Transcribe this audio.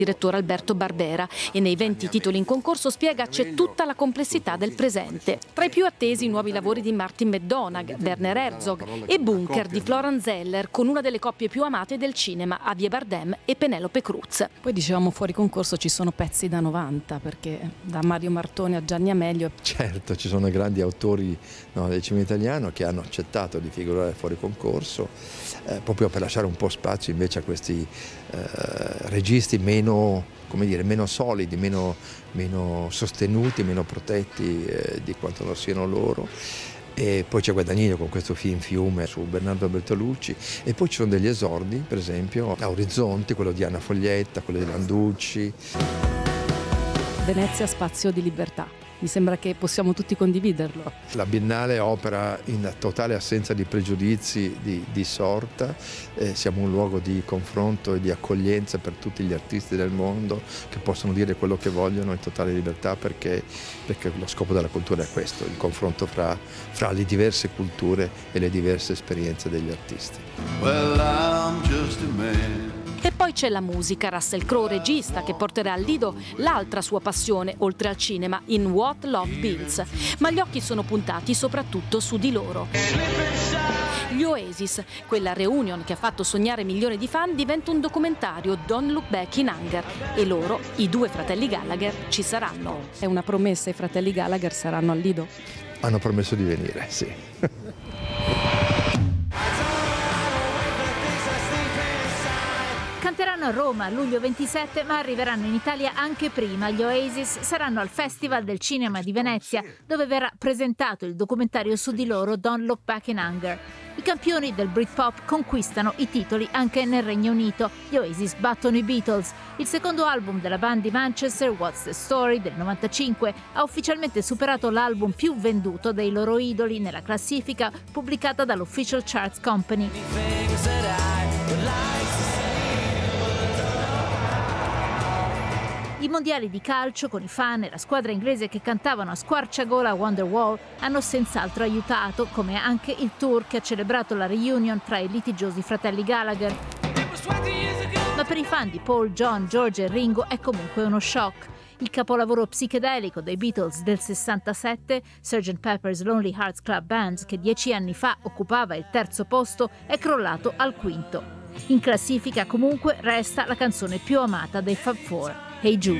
direttore Alberto Barbera, e nei 20 titoli in concorso spiega c'è tutta la complessità del presente. Tra i più attesi i nuovi lavori di Martin McDonagh, Werner Herzog e Bunker di Florian Zeller, con una delle coppie più amate del cinema, Javier Bardem e Penelope Cruz. Poi dicevamo fuori concorso ci sono pezzi da 90, perché da Mario Martoni a Gianni Amelio. Certo, ci sono grandi autori del cinema italiano che hanno accettato di figurare fuori concorso, proprio per lasciare un po' spazio invece a questi registi meno solidi, meno sostenuti, meno protetti di quanto lo siano loro. E poi c'è Guadagnino con questo film Fiume su Bernardo Bertolucci, e poi ci sono degli esordi, per esempio a Orizzonti, quello di Anna Foglietta, quello di Landucci. Venezia, spazio di libertà. Mi sembra che possiamo tutti condividerlo. La Biennale opera in totale assenza di pregiudizi di sorta, siamo un luogo di confronto e di accoglienza per tutti gli artisti del mondo che possono dire quello che vogliono in totale libertà, perché lo scopo della cultura è questo, il confronto fra le diverse culture e le diverse esperienze degli artisti. Well, I'm just a man. E poi c'è la musica, Russell Crowe, regista, che porterà al Lido l'altra sua passione, oltre al cinema, in What Love Builds. Ma gli occhi sono puntati soprattutto su di loro. Gli Oasis, quella reunion che ha fatto sognare milioni di fan, diventa un documentario, Don't Look Back in Anger. E loro, i due fratelli Gallagher, ci saranno. È una promessa, i fratelli Gallagher saranno al Lido? Hanno promesso di venire, sì. Canteranno a Roma luglio 27, ma arriveranno in Italia anche prima. Gli Oasis saranno al Festival del Cinema di Venezia, dove verrà presentato il documentario su di loro Don't Look Back in Anger. I campioni del Britpop conquistano i titoli anche nel Regno Unito. Gli Oasis battono i Beatles. Il secondo album della band di Manchester, What's the Story, del 95, ha ufficialmente superato l'album più venduto dei loro idoli nella classifica pubblicata dall'Official Charts Company. I mondiali di calcio, con i fan e la squadra inglese che cantavano a squarciagola Wonderwall, hanno senz'altro aiutato, come anche il tour che ha celebrato la reunion tra i litigiosi fratelli Gallagher. Ma per i fan di Paul, John, George e Ringo è comunque uno shock. Il capolavoro psichedelico dei Beatles del 67, Sgt. Pepper's Lonely Hearts Club Band, che 10 anni fa occupava il terzo posto, è crollato al quinto. In classifica comunque resta la canzone più amata dei Fab Four, Hey Jude.